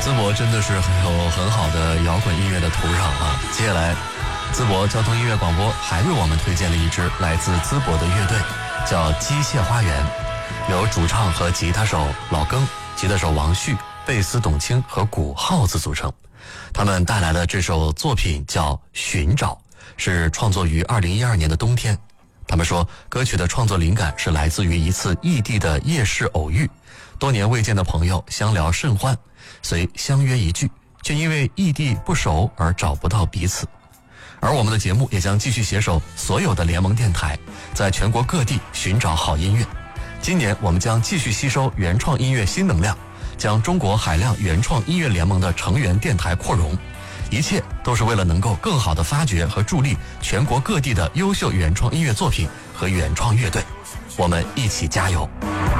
淄博真的是有很好的摇滚音乐的土壤啊！接下来，淄博交通音乐广播还为我们推荐了一支来自淄博的乐队，叫机械花园，由主唱和吉他手老庚、吉他手王旭、贝斯董卿和鼓耗子组成。他们带来的这首作品叫《寻找》，是创作于2012年的冬天。他们说，歌曲的创作灵感是来自于一次异地的夜市偶遇，多年未见的朋友相聊甚欢，遂相约一聚，却因为异地不熟而找不到彼此。而我们的节目也将继续携手所有的联盟电台，在全国各地寻找好音乐。今年我们将继续吸收原创音乐新能量，将中国海量原创音乐联盟的成员电台扩容，一切都是为了能够更好地发掘和助力全国各地的优秀原创音乐作品和原创乐队。我们一起加油！